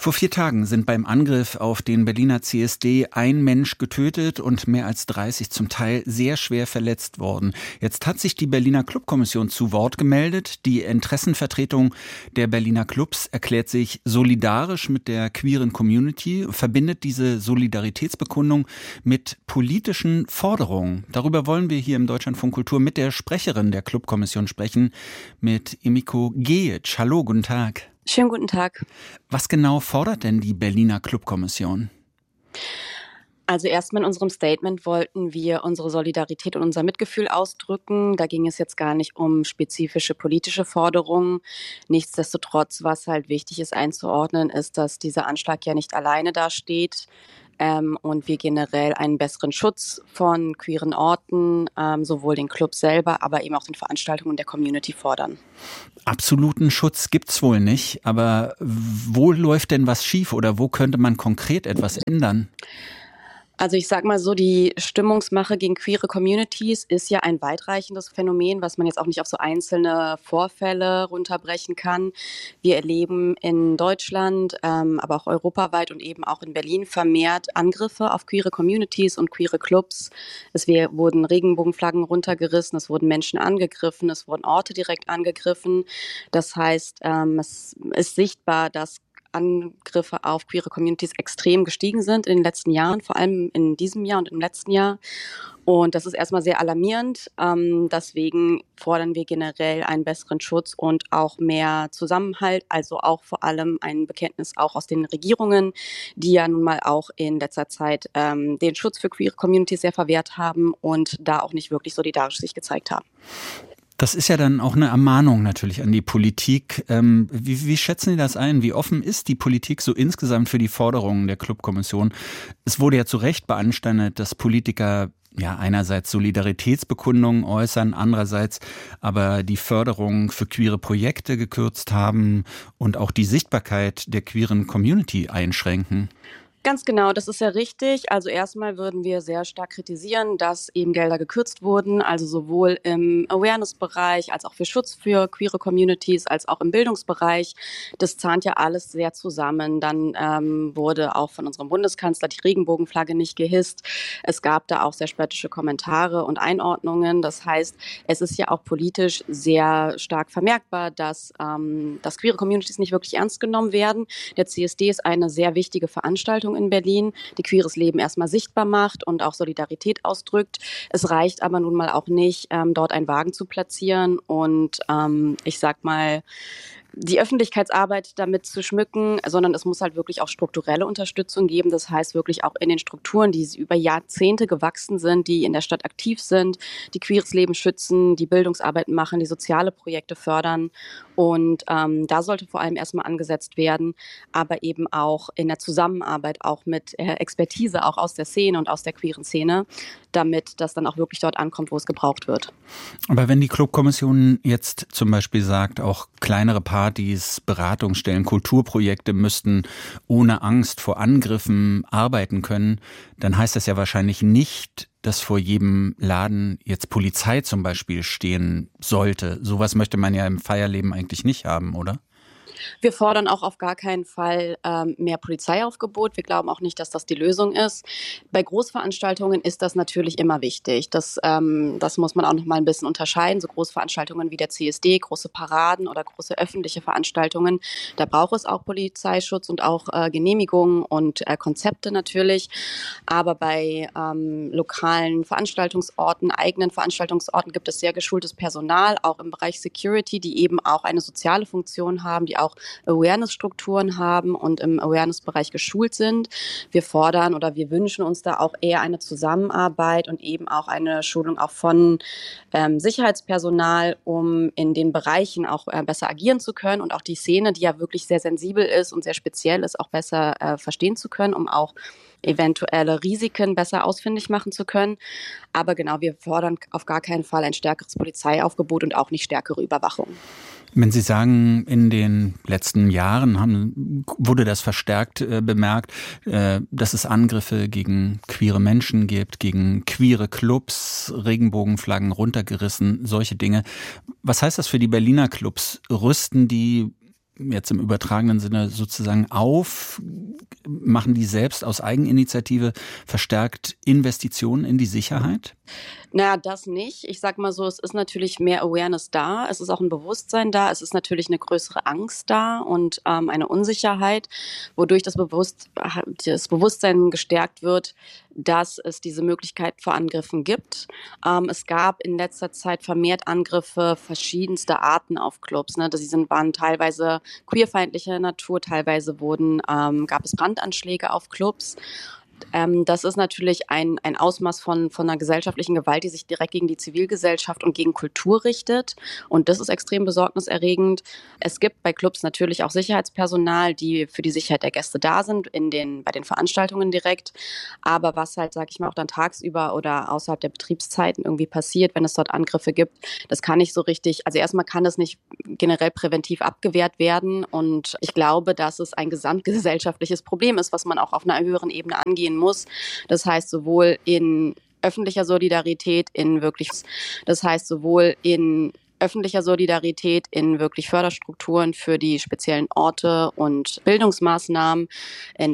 Vor 4 Tagen sind beim Angriff auf den Berliner CSD ein Mensch getötet und mehr als 30 zum Teil sehr schwer verletzt worden. Jetzt hat sich die Berliner Clubkommission zu Wort gemeldet. Die Interessenvertretung der Berliner Clubs erklärt sich solidarisch mit der queeren Community, verbindet diese Solidaritätsbekundung mit politischen Forderungen. Darüber wollen wir hier im Deutschlandfunk Kultur mit der Sprecherin der Clubkommission sprechen, mit Emiko Gejic. Hallo, guten Tag. Schönen guten Tag. Was genau fordert denn die Berliner Clubkommission? Also erstmal in unserem Statement wollten wir unsere Solidarität und unser Mitgefühl ausdrücken. Da ging es jetzt gar nicht um spezifische politische Forderungen. Nichtsdestotrotz, was halt wichtig ist einzuordnen, ist, dass dieser Anschlag ja nicht alleine dasteht. Und wir generell einen besseren Schutz von queeren Orten, sowohl den Club selber, aber eben auch den Veranstaltungen der Community fordern. Absoluten Schutz gibt's wohl nicht, aber wo läuft denn was schief oder wo könnte man konkret etwas ändern? Also ich sag mal so, die Stimmungsmache gegen queere Communities ist ja ein weitreichendes Phänomen, was man jetzt auch nicht auf so einzelne Vorfälle runterbrechen kann. Wir erleben in Deutschland, aber auch europaweit und eben auch in Berlin vermehrt Angriffe auf queere Communities und queere Clubs. Wurden Regenbogenflaggen runtergerissen, es wurden Menschen angegriffen, es wurden Orte direkt angegriffen. Das heißt, es ist sichtbar, dass Angriffe auf queere Communities extrem gestiegen sind in den letzten Jahren, vor allem in diesem Jahr und im letzten Jahr. Und das ist erstmal sehr alarmierend. Deswegen fordern wir generell einen besseren Schutz und auch mehr Zusammenhalt, also auch vor allem ein Bekenntnis auch aus den Regierungen, die ja nun mal auch in letzter Zeit den Schutz für queere Communities sehr verwehrt haben und da auch nicht wirklich solidarisch sich gezeigt haben. Das ist ja dann auch eine Ermahnung natürlich an die Politik. Wie schätzen Sie das ein? Wie offen ist die Politik so insgesamt für die Forderungen der Clubkommission? Es wurde ja zu Recht beanstandet, dass Politiker ja einerseits Solidaritätsbekundungen äußern, andererseits aber die Förderung für queere Projekte gekürzt haben und auch die Sichtbarkeit der queeren Community einschränken. Ganz genau, das ist ja richtig. Also erstmal würden wir sehr stark kritisieren, dass eben Gelder gekürzt wurden, also sowohl im Awareness-Bereich als auch für Schutz für queere Communities, als auch im Bildungsbereich. Das zahnt ja alles sehr zusammen. Dann wurde auch von unserem Bundeskanzler die Regenbogenflagge nicht gehisst. Es gab da auch sehr spöttische Kommentare und Einordnungen. Das heißt, es ist ja auch politisch sehr stark vermerkbar, dass queere Communities nicht wirklich ernst genommen werden. Der CSD ist eine sehr wichtige Veranstaltung in Berlin, die queeres Leben erstmal sichtbar macht und auch Solidarität ausdrückt. Es reicht aber nun mal auch nicht, dort einen Wagen zu platzieren und ich sag mal, die Öffentlichkeitsarbeit damit zu schmücken, sondern es muss halt wirklich auch strukturelle Unterstützung geben. Das heißt wirklich auch in den Strukturen, die über Jahrzehnte gewachsen sind, die in der Stadt aktiv sind, die queeres Leben schützen, die Bildungsarbeit machen, die soziale Projekte fördern. Und da sollte vor allem erstmal angesetzt werden, aber eben auch in der Zusammenarbeit auch mit Expertise auch aus der Szene und aus der queeren Szene, damit das dann auch wirklich dort ankommt, wo es gebraucht wird. Aber wenn die Clubkommission jetzt zum Beispiel sagt, auch kleinere Partys, Beratungsstellen, Kulturprojekte müssten ohne Angst vor Angriffen arbeiten können, dann heißt das ja wahrscheinlich nicht, dass vor jedem Laden jetzt Polizei zum Beispiel stehen sollte. Sowas möchte man ja im Feierleben eigentlich nicht haben, oder? Wir fordern auch auf gar keinen Fall mehr Polizeiaufgebot. Wir glauben auch nicht, dass das die Lösung ist. Bei Großveranstaltungen ist das natürlich immer wichtig. Das muss man auch noch mal ein bisschen unterscheiden. So Großveranstaltungen wie der CSD, große Paraden oder große öffentliche Veranstaltungen, da braucht es auch Polizeischutz und auch Genehmigungen und Konzepte natürlich. Aber bei lokalen Veranstaltungsorten, eigenen Veranstaltungsorten gibt es sehr geschultes Personal, auch im Bereich Security, die eben auch eine soziale Funktion haben, die auch Awareness-Strukturen haben und im Awareness-Bereich geschult sind. Wir fordern oder wir wünschen uns da auch eher eine Zusammenarbeit und eben auch eine Schulung auch von Sicherheitspersonal, um in den Bereichen auch besser agieren zu können und auch die Szene, die ja wirklich sehr sensibel ist und sehr speziell ist, auch besser verstehen zu können, um auch eventuelle Risiken besser ausfindig machen zu können. Aber genau, wir fordern auf gar keinen Fall ein stärkeres Polizeiaufgebot und auch nicht stärkere Überwachung. Wenn Sie sagen, in den letzten Jahren wurde das verstärkt bemerkt, dass es Angriffe gegen queere Menschen gibt, gegen queere Clubs, Regenbogenflaggen runtergerissen, solche Dinge. Was heißt das für die Berliner Clubs? Rüsten die jetzt im übertragenen Sinne sozusagen auf? Machen die selbst aus Eigeninitiative verstärkt Investitionen in die Sicherheit? Naja, das nicht. Ich sag mal so, es ist natürlich mehr Awareness da, es ist auch ein Bewusstsein da, es ist natürlich eine größere Angst da und eine Unsicherheit, wodurch das Bewusstsein gestärkt wird, dass es diese Möglichkeit vor Angriffen gibt. Es gab in letzter Zeit vermehrt Angriffe verschiedenster Arten auf Clubs. Ne? Waren teilweise queerfeindlicher Natur, teilweise gab es Brandanschläge auf Clubs. Das ist natürlich ein Ausmaß von einer gesellschaftlichen Gewalt, die sich direkt gegen die Zivilgesellschaft und gegen Kultur richtet. Und das ist extrem besorgniserregend. Es gibt bei Clubs natürlich auch Sicherheitspersonal, die für die Sicherheit der Gäste da sind, bei den Veranstaltungen direkt. Aber was halt, sag ich mal, auch dann tagsüber oder außerhalb der Betriebszeiten irgendwie passiert, wenn es dort Angriffe gibt, das kann nicht so richtig, also erstmal kann das nicht generell präventiv abgewehrt werden. Und ich glaube, dass es ein gesamtgesellschaftliches Problem ist, was man auch auf einer höheren Ebene angehen muss. Das heißt, sowohl in öffentlicher Solidarität in wirklich Förderstrukturen für die speziellen Orte und Bildungsmaßnahmen, in